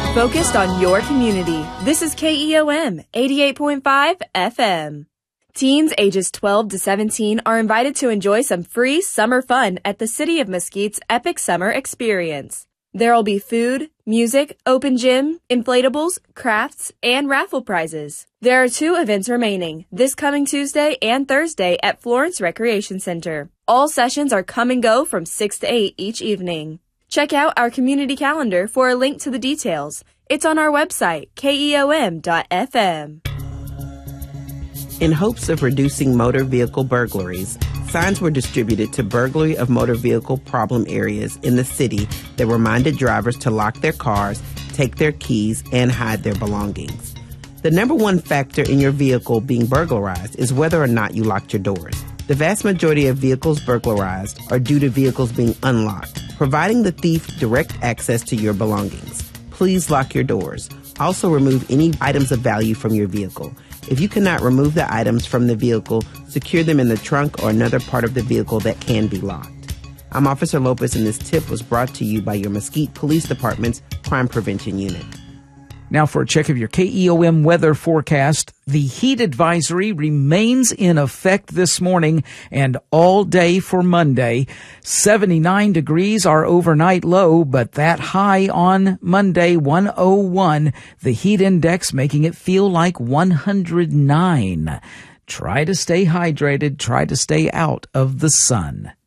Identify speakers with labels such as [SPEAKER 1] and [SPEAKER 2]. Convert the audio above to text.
[SPEAKER 1] Focused on your community. This is KEOM 88.5 FM. Teens ages 12 to 17 are invited to enjoy some free summer fun at the City of Mesquite's Epic Summer Experience. There'll be food, music, open gym, inflatables, crafts, and raffle prizes. There are 2 events remaining, this coming Tuesday and Thursday at Florence Recreation Center. All sessions are come and go from 6 to 8 each evening. Check out our community calendar for a link to the details. It's on our website, keom.fm.
[SPEAKER 2] In hopes of reducing motor vehicle burglaries, signs were distributed to burglary of motor vehicle problem areas in the city that reminded drivers to lock their cars, take their keys, and hide their belongings. The number one factor in your vehicle being burglarized is whether or not you locked your doors. The vast majority of vehicles burglarized are due to vehicles being unlocked, providing the thief direct access to your belongings. Please lock your doors. Also remove any items of value from your vehicle. If you cannot remove the items from the vehicle, secure them in the trunk or another part of the vehicle that can be locked. I'm Officer Lopez, and this tip was brought to you by your Mesquite Police Department's Crime Prevention Unit.
[SPEAKER 3] Now for a check of your KEOM weather forecast. The heat advisory remains in effect this morning and all day for Monday. 79 degrees our overnight low, but that high on Monday, 101. The heat index making it feel like 109. Try to stay hydrated. Try to stay out of the sun.